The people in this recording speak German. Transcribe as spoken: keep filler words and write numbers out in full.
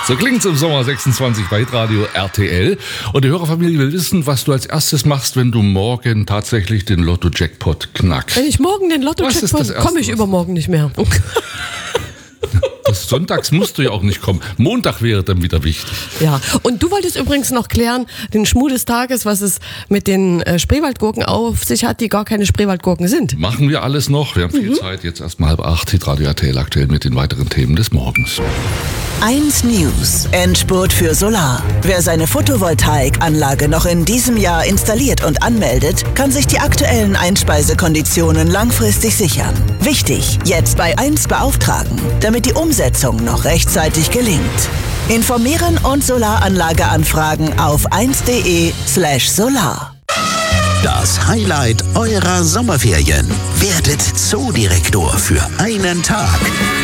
So klingt's im Sommer sechsundzwanzig bei Hitradio R T L. Und die Hörerfamilie will wissen, was du als erstes machst, wenn du morgen tatsächlich den Lotto-Jackpot knackst. Wenn ich morgen den Lotto-Jackpot, komme ich übermorgen nicht mehr. Bis sonntags musst du ja auch nicht kommen. Montag wäre dann wieder wichtig. Ja, und du wolltest übrigens noch klären, den Schmuh des Tages, was es mit den äh, Spreewaldgurken auf sich hat, die gar keine Spreewaldgurken sind. Machen wir alles noch. Wir haben viel mhm. Zeit. Jetzt erstmal halb acht. Hitradio R T L aktuell mit den weiteren Themen des Morgens. eins News. Endspurt für Solar. Wer seine Photovoltaikanlage noch in diesem Jahr installiert und anmeldet, kann sich die aktuellen Einspeisekonditionen langfristig sichern. Wichtig, jetzt bei eins beauftragen, damit die Umsetzung noch rechtzeitig gelingt. Informieren und Solaranlage anfragen auf eins punkt de slash solar. Das Highlight eurer Sommerferien. Werdet Zoodirektor für einen Tag.